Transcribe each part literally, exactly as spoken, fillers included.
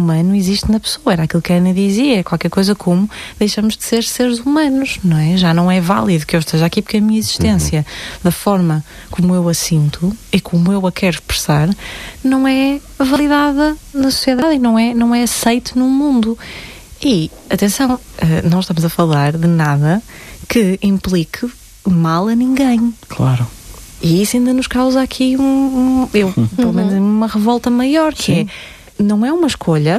humano existe na pessoa. Era aquilo que a Ana dizia, qualquer coisa como deixamos de ser seres humanos, não é? Já não é válido que eu esteja aqui porque a minha existência, uhum. da forma como eu a sinto e como eu a quero expressar, não é validada na sociedade e não é, não é aceito no mundo. E, atenção, nós estamos a falar de nada que implique mal a ninguém. Claro. E isso ainda nos causa aqui um, um eu, uhum. pelo menos uma revolta maior, que Sim. é, não é uma escolha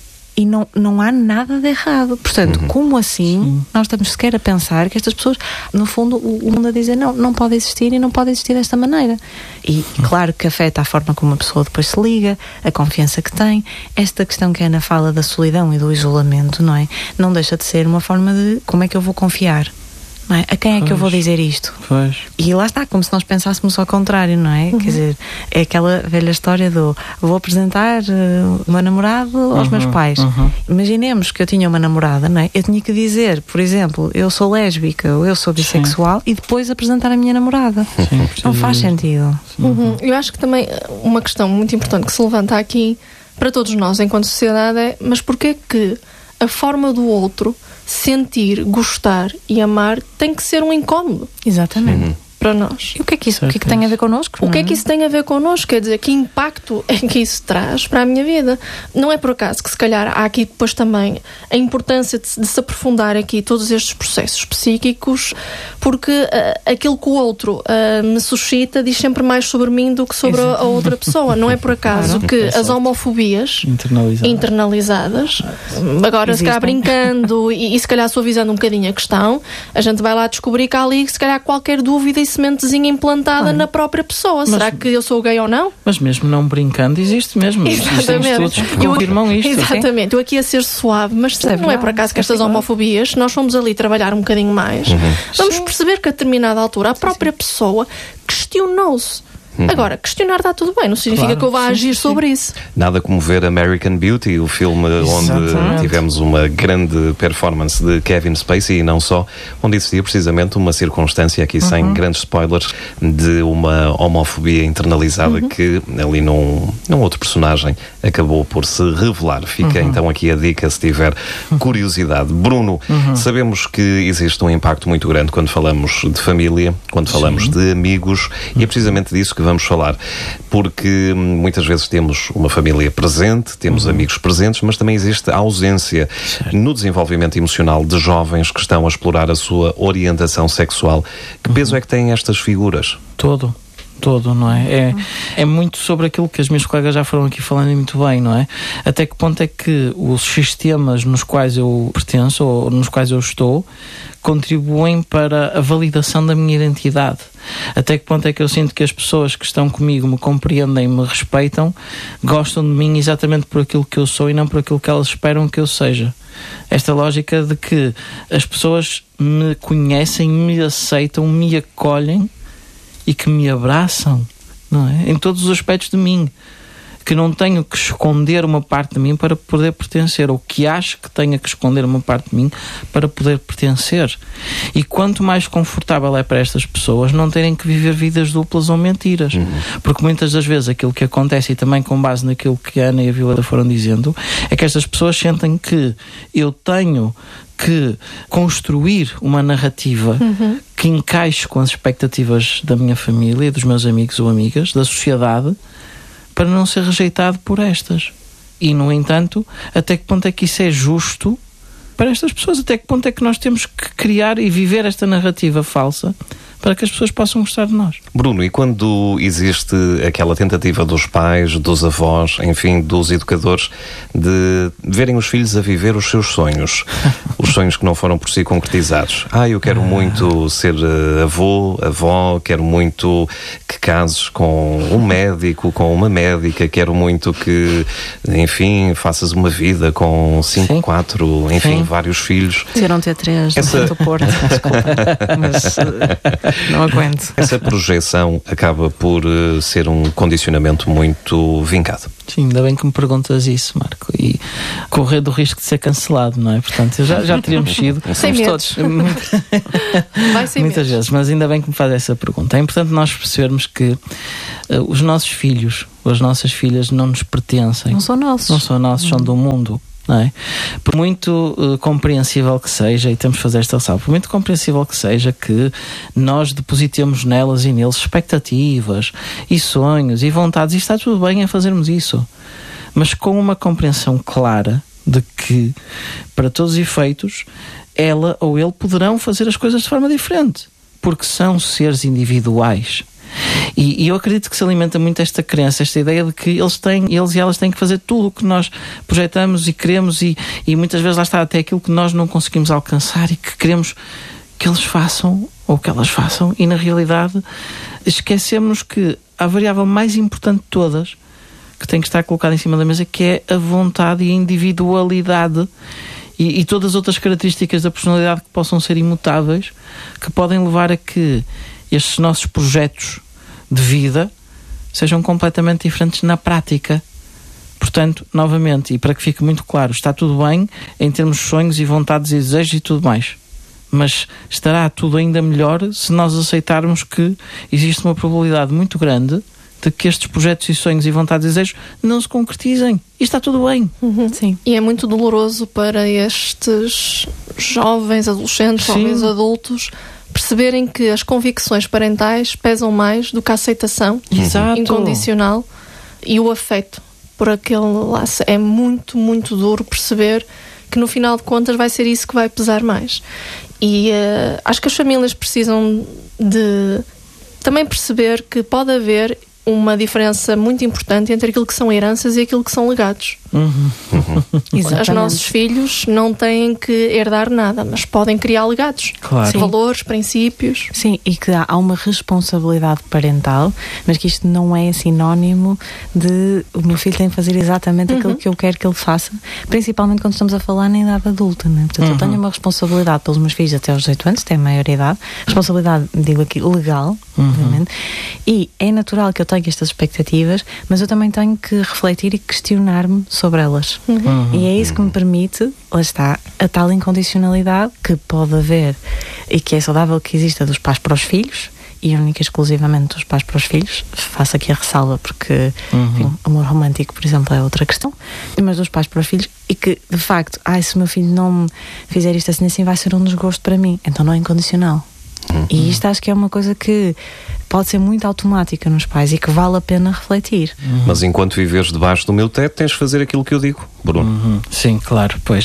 e não, não há nada de errado. Portanto, uhum. como assim Sim. nós estamos sequer a pensar que estas pessoas, no fundo, o, o mundo a dizer não, não pode existir e não pode existir desta maneira. E uhum. claro que afeta a forma como a pessoa depois se liga, a confiança que tem. Esta questão que a Ana fala da solidão e do isolamento, não é? Não deixa de ser uma forma de como é que eu vou confiar? Não é? A quem é pois, que eu vou dizer isto? Pois. E lá está, como se nós pensássemos ao contrário, não é? Uhum. Quer dizer, é aquela velha história do vou apresentar uh, o meu namorado aos uhum, meus pais. Uhum. Imaginemos que eu tinha uma namorada, não é? Eu tinha que dizer, por exemplo, eu sou lésbica ou eu sou bissexual Sim. e depois apresentar a minha namorada. Sim, não faz sentido. Uhum. Eu acho que também uma questão muito importante que se levanta aqui para todos nós enquanto sociedade é, mas porquê que a forma do outro sentir, gostar e amar tem que ser um incómodo? Exatamente. Uhum. Para nós. E o que é que isso o que é que tem a ver connosco? O que é que isso tem a ver connosco? Quer dizer, que impacto é que isso traz para a minha vida? Não é por acaso que se calhar há aqui depois também a importância de, de se aprofundar aqui todos estes processos psíquicos, porque uh, aquilo que o outro uh, me suscita diz sempre mais sobre mim do que sobre a, a outra pessoa. Não é por acaso claro. que as homofobias internalizadas, internalizadas agora Existem. se calhar brincando e, e se calhar suavizando um bocadinho a questão, a gente vai lá descobrir que há ali se calhar qualquer dúvida e sementezinha implantada Ai. na própria pessoa. Mas, Será que eu sou gay ou não? Mas mesmo não brincando, existe mesmo. Existem estudos que confirmam isto. Exatamente. Sim. Eu aqui a ser suave, mas é não é por acaso que estas é homofobias, nós fomos ali trabalhar um bocadinho mais, uhum. vamos Sim. perceber que a determinada altura a própria sim, sim. pessoa questionou-se. Uhum. Agora, questionar está tudo bem, não significa claro, que eu vá sim, agir sim. sobre isso. Nada como ver American Beauty, o filme Exatamente. onde tivemos uma grande performance de Kevin Spacey e não só, onde existia precisamente uma circunstância, aqui uhum. sem grandes spoilers, de uma homofobia internalizada uhum. que ali num, num outro personagem acabou por se revelar. Fica uhum. então aqui a dica se tiver curiosidade. Bruno, uhum. sabemos que existe um impacto muito grande quando falamos de família, quando falamos sim. de amigos, uhum. e é precisamente disso que vamos falar, porque muitas vezes temos uma família presente, temos uhum. amigos presentes, mas também existe a ausência certo. no desenvolvimento emocional de jovens que estão a explorar a sua orientação sexual. Que uhum. peso é que têm estas figuras? Todo. Todo, não é? É, é muito sobre aquilo que as minhas colegas já foram aqui falando muito bem, não é? Até que ponto é que os sistemas nos quais eu pertenço ou nos quais eu estou contribuem para a validação da minha identidade? Até que ponto é que eu sinto que as pessoas que estão comigo me compreendem, me respeitam, gostam de mim exatamente por aquilo que eu sou e não por aquilo que elas esperam que eu seja? Esta lógica de que as pessoas me conhecem, me aceitam, me acolhem e que me abraçam, não é? Em todos os aspectos de mim, que não tenho que esconder uma parte de mim para poder pertencer, ou que acho que tenha que esconder uma parte de mim para poder pertencer. E quanto mais confortável é para estas pessoas não terem que viver vidas duplas ou mentiras, uhum. porque muitas das vezes aquilo que acontece, e também com base naquilo que a Ana e a Violeta foram dizendo, é que estas pessoas sentem que eu tenho que construir uma narrativa uhum. que encaixe com as expectativas da minha família, dos meus amigos ou amigas, da sociedade, para não ser rejeitado por estas. E, no entanto, até que ponto é que isso é justo para estas pessoas? Até que ponto é que nós temos que criar e viver esta narrativa falsa para que as pessoas possam gostar de nós? Bruno, e quando existe aquela tentativa dos pais, dos avós, enfim, dos educadores, de verem os filhos a viver os seus sonhos, os sonhos que não foram por si concretizados? Ah, eu quero muito ser avô, avó, quero muito que cases com um médico, com uma médica, quero muito que, enfim, faças uma vida com cinco, Sim. quatro, enfim, Sim. vários filhos. Ter um T três Essa... no Porto, desculpa, mas não aguento. Essa projeção acaba por uh, ser um condicionamento muito vincado. Sim, ainda bem que me perguntas isso, Marco. E correr do risco de ser cancelado, não é? Portanto, eu já, já teríamos sido. Sem todos. Vai sem Muitas medos. vezes, mas ainda bem que me faz essa pergunta. É importante nós percebermos que uh, os nossos filhos, as nossas filhas, não nos pertencem. Não são nossos. Não são nossos, são do mundo. Não é? Por muito uh, compreensível que seja, e temos de fazer esta ressalva, por muito compreensível que seja que nós depositemos nelas e neles expectativas e sonhos e vontades, e está tudo bem em fazermos isso, mas com uma compreensão clara de que, para todos os efeitos, ela ou ele poderão fazer as coisas de forma diferente, porque são seres individuais. E, e eu acredito que se alimenta muito esta crença, esta ideia de que eles têm, eles e elas têm que fazer tudo o que nós projetamos e queremos, e, e muitas vezes lá está até aquilo que nós não conseguimos alcançar e que queremos que eles façam ou que elas façam, e na realidade esquecemos que a variável mais importante de todas, que tem que estar colocada em cima da mesa, que é a vontade e a individualidade e, e todas as outras características da personalidade que possam ser imutáveis, que podem levar a que estes nossos projetos de vida sejam completamente diferentes na prática. Portanto, novamente, e para que fique muito claro, está tudo bem em termos de sonhos e vontades e desejos e tudo mais, mas estará tudo ainda melhor se nós aceitarmos que existe uma probabilidade muito grande de que estes projetos e sonhos e vontades e desejos não se concretizem. E está tudo bem. Uhum. Sim. E é muito doloroso para estes jovens, adolescentes, Sim. jovens adultos, perceberem que as convicções parentais pesam mais do que a aceitação Exato. incondicional e o afeto por aquele laço. É muito, muito duro perceber que no final de contas vai ser isso que vai pesar mais. E uh, acho que as famílias precisam de também perceber que pode haver uma diferença muito importante entre aquilo que são heranças e aquilo que são legados. Uhum. Os nossos filhos não têm que herdar nada, mas podem criar legados. Claro. Valores, princípios. Sim, e que há uma responsabilidade parental, mas que isto não é sinónimo de o meu filho tem que fazer exatamente Uhum. aquilo que eu quero que ele faça, principalmente quando estamos a falar na idade adulta, né? Portanto, Uhum. eu tenho uma responsabilidade pelos meus filhos até aos dezoito anos, têm a maioridade, responsabilidade, digo aqui, legal, Uhum. obviamente, e é natural que eu tenha estas expectativas, mas eu também tenho que refletir e questionar-me sobre elas. Uhum. E é isso que me permite, lá está, a tal incondicionalidade que pode haver e que é saudável que exista dos pais para os filhos, e única e exclusivamente dos pais para os filhos. Faço aqui a ressalva porque Uhum. enfim, amor romântico, por exemplo, é outra questão, mas dos pais para os filhos, e que de facto, ai, se o meu filho não me fizer isto assim assim vai ser um desgosto para mim, então não é incondicional. Uhum. E isto acho que é uma coisa que pode ser muito automática nos pais e que vale a pena refletir. Uhum. Mas enquanto viveres debaixo do meu teto, tens de fazer aquilo que eu digo, Bruno. Uhum. Sim, claro, pois.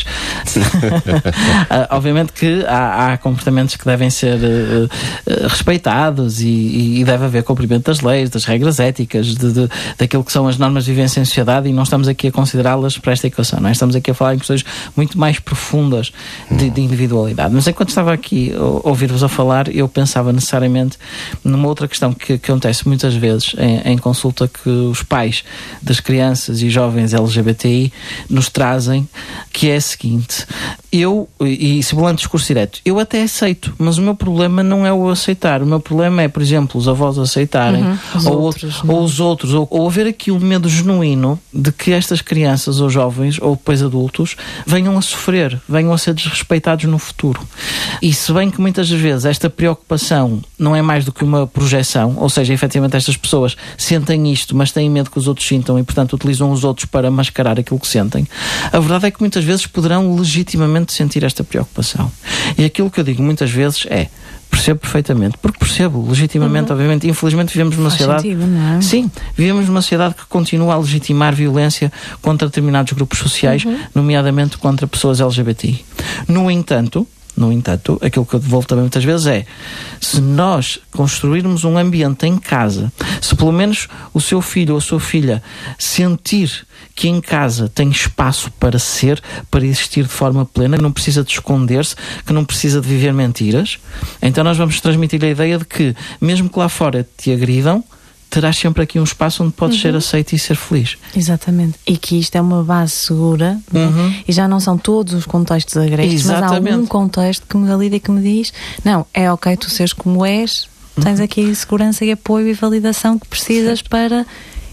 uh, obviamente que há, há comportamentos que devem ser uh, uh, respeitados e, e deve haver cumprimento das leis, das regras éticas, de, de, daquilo que são as normas de vivência em sociedade, e não estamos aqui a considerá-las para esta equação, não é? Estamos aqui a falar em questões muito mais profundas de, de individualidade. Mas enquanto estava aqui a ouvir-vos a falar, eu pensava necessariamente numa outra questão que, que acontece muitas vezes em, em consulta, que os pais das crianças e jovens L G B T I nos trazem, que é a seguinte: eu, e simulando discurso direto, eu até aceito, mas o meu problema não é o aceitar, o meu problema é, por exemplo, os avós aceitarem, Uhum, os ou, outros, outro, não. ou os outros, ou, ou haver aqui um medo genuíno de que estas crianças ou jovens, ou depois adultos, venham a sofrer, venham a ser desrespeitados no futuro. E se bem que muitas vezes esta preocupação não é mais do que uma projeção, ou seja, efetivamente estas pessoas sentem isto, mas têm medo que os outros sintam e, portanto, utilizam os outros para mascarar aquilo que sentem, a verdade é que muitas vezes poderão legitimamente sentir esta preocupação. E aquilo que eu digo muitas vezes é: percebo perfeitamente, porque percebo legitimamente, uhum. obviamente, infelizmente vivemos numa Faz sociedade... sentido, não é? Sim, vivemos numa sociedade que continua a legitimar violência contra determinados grupos sociais, uhum. nomeadamente contra pessoas L G B T I. No entanto, no entanto, aquilo que eu devolvo também muitas vezes é: se nós construirmos um ambiente em casa, se pelo menos o seu filho ou a sua filha sentir que em casa tem espaço para ser, para existir de forma plena, que não precisa de esconder-se, que não precisa de viver mentiras, então nós vamos transmitir a ideia de que, mesmo que lá fora te agridam, terás sempre aqui um espaço onde podes uhum. ser aceito e ser feliz. Exatamente. E que isto é uma base segura, uhum. e já não são todos os contextos agrestes, mas há algum contexto que me valida e que me diz: não, é ok tu seres como és, tens uhum. aqui segurança e apoio e validação que precisas certo. para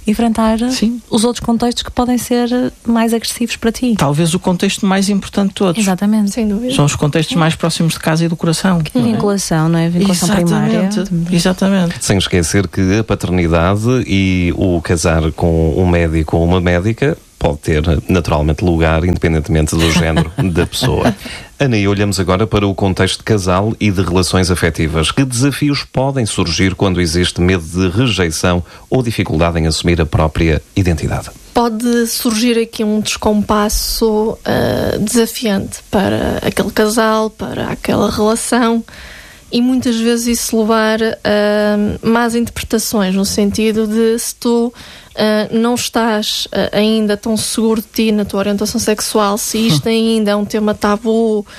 enfrentar Sim. os outros contextos que podem ser mais agressivos para ti. Talvez o contexto mais importante de todos. Exatamente. Sem dúvida. São os contextos mais próximos de casa e do coração. A vinculação, não é? A vinculação Exatamente. primária. Exatamente. Sem esquecer que a paternidade e o casar com um médico ou uma médica pode ter naturalmente lugar independentemente do género da pessoa. Ana, e olhamos agora para o contexto de casal e de relações afetivas. Que desafios podem surgir quando existe medo de rejeição ou dificuldade em assumir a própria identidade? Pode surgir aqui um descompasso uh, desafiante para aquele casal, para aquela relação, e muitas vezes isso levar a más interpretações, no sentido de se tu uh, não estás uh, ainda tão seguro de ti na tua orientação sexual, se isto ainda é um tema tabu, uh,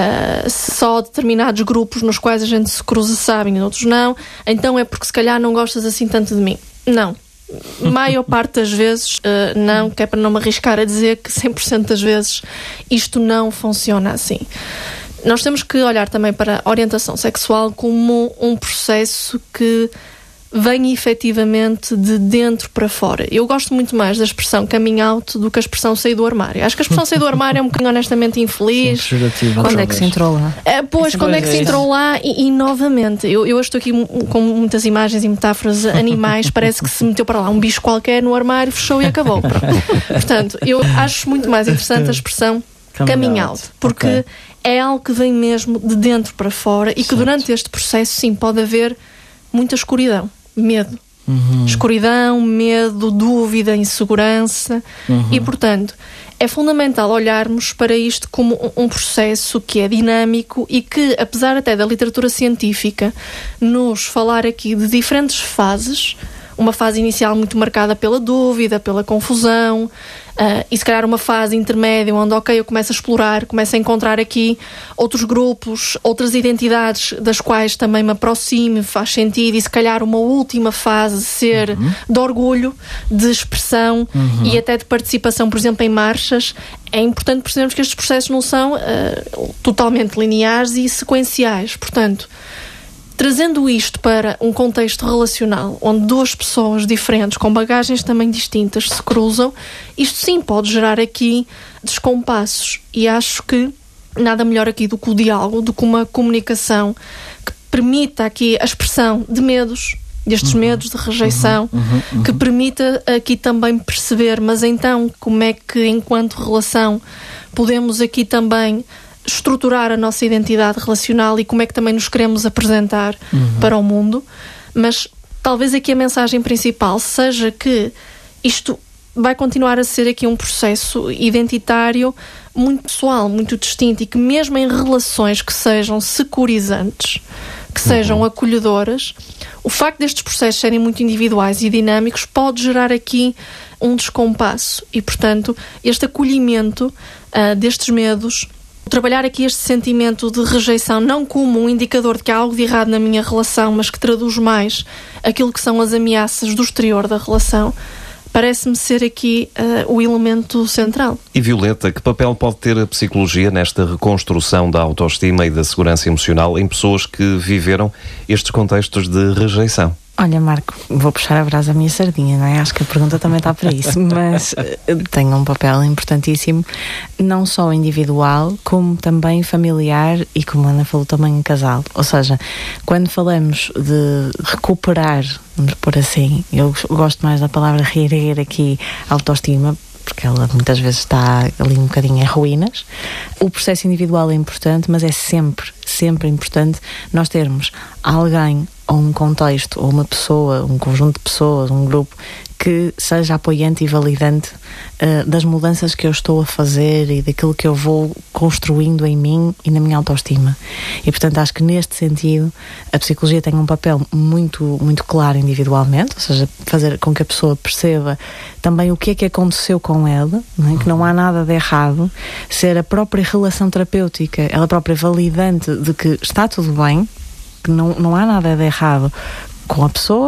se só determinados grupos nos quais a gente se cruza sabem e outros não, então é porque se calhar não gostas assim tanto de mim. Não. Maior parte das vezes uh, não, que é para não me arriscar a dizer que cem por cento das vezes isto não funciona assim. Nós temos que olhar também para a orientação sexual como um processo que vem efetivamente de dentro para fora. Eu gosto muito mais da expressão coming out do que a expressão sair do armário. Acho que a expressão sair do armário é um bocadinho honestamente infeliz. Sim, quando é que se entrou lá? É, pois, quando é que se entrou lá e, e novamente, eu, eu estou aqui com muitas imagens e metáforas animais, parece que se meteu para lá um bicho qualquer no armário, fechou e acabou. Portanto, eu acho muito mais interessante a expressão coming out, porque okay. é algo que vem mesmo de dentro para fora e que certo. Durante este processo, sim, pode haver muita escuridão, medo. Uhum. Escuridão, medo, dúvida, insegurança uhum. e, portanto, é fundamental olharmos para isto como um processo que é dinâmico e que, apesar até da literatura científica nos falar aqui de diferentes fases, uma fase inicial muito marcada pela dúvida, pela confusão, uh, e se calhar uma fase intermédia onde, ok, eu começo a explorar, começo a encontrar aqui outros grupos, outras identidades das quais também me aproxime, faz sentido, e se calhar uma última fase ser uhum. de orgulho, de expressão uhum. e até de participação, por exemplo, em marchas. É importante percebermos que estes processos não são uh, totalmente lineares e sequenciais, portanto, trazendo isto para um contexto relacional, onde duas pessoas diferentes, com bagagens também distintas, se cruzam, isto sim pode gerar aqui descompassos. E acho que nada melhor aqui do que o diálogo, do que uma comunicação que permita aqui a expressão de medos, destes uhum. medos de rejeição, uhum. Uhum. Uhum. que permita aqui também perceber, mas então, como é que enquanto relação podemos aqui também estruturar a nossa identidade relacional e como é que também nos queremos apresentar uhum. para o mundo. Mas talvez aqui a mensagem principal seja que isto vai continuar a ser aqui um processo identitário muito pessoal, muito distinto, e que mesmo em relações que sejam securizantes, que sejam uhum. acolhedoras, o facto destes processos serem muito individuais e dinâmicos pode gerar aqui um descompasso e, portanto, este acolhimento uh, destes medos, trabalhar aqui este sentimento de rejeição não como um indicador de que há algo de errado na minha relação, mas que traduz mais aquilo que são as ameaças do exterior da relação, parece-me ser aqui uh, o elemento central. E Violeta, que papel pode ter a psicologia nesta reconstrução da autoestima e da segurança emocional em pessoas que viveram estes contextos de rejeição? Olha, Marco, vou puxar a brasa à minha sardinha, não é? Acho que a pergunta também está para isso, mas tem um papel importantíssimo, não só individual, como também familiar e, como a Ana falou, também em casal. Ou seja, quando falamos de recuperar, vamos pôr assim, eu gosto mais da palavra reerguer aqui, autoestima, porque ela muitas vezes está ali um bocadinho em ruínas. O processo individual é importante, mas é sempre, sempre importante nós termos alguém ou um contexto, ou uma pessoa, um conjunto de pessoas, um grupo que seja apoiante e validante uh, das mudanças que eu estou a fazer e daquilo que eu vou construindo em mim e na minha autoestima. E, portanto, acho que neste sentido a psicologia tem um papel muito, muito claro individualmente, ou seja, fazer com que a pessoa perceba também o que é que aconteceu com ela, não é? Que não há nada de errado, ser a própria relação terapêutica, ela própria validante de que está tudo bem, que não, não há nada de errado com a pessoa,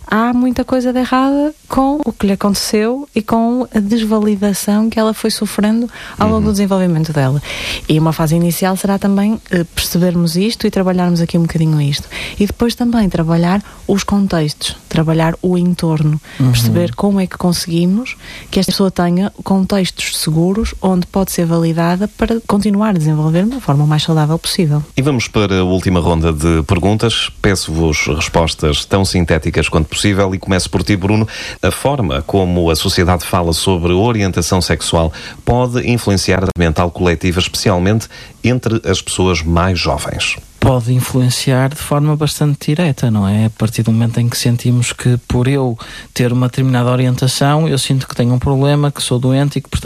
há muita coisa de errada com o que lhe aconteceu e com a desvalidação que ela foi sofrendo ao longo uhum. do desenvolvimento dela. E uma fase inicial será também eh, percebermos isto e trabalharmos aqui um bocadinho isto. E depois também trabalhar os contextos, trabalhar o entorno, uhum. perceber como é que conseguimos que esta pessoa tenha contextos seguros onde pode ser validada para continuar a desenvolver de uma forma o mais saudável possível. E vamos para a última ronda de perguntas. Peço-vos respostas tão sintéticas quanto possível e começo por ti, Bruno. A forma como a sociedade fala sobre orientação sexual pode influenciar a mental coletiva, especialmente entre as pessoas mais jovens? Pode influenciar de forma bastante direta, não é? A partir do momento em que sentimos que por eu ter uma determinada orientação, eu sinto que tenho um problema, que sou doente e que, portanto,